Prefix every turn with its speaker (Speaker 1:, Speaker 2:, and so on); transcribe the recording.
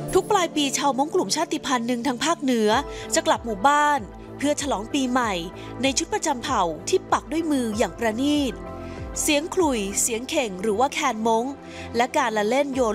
Speaker 1: ทุกปลายปีชาวม้งกลุ่มชาติพันธุ์หนึ่งทางภาคเหนือจะกลับหมู่บ้านเพื่อฉลองปีใหม่ในชุดประจำเผ่าที่ปักด้วยมืออย่างประณีตเสียงขลุ่ยเสียงเข่งหรือว่าแคนม้งและการละเล่นโยน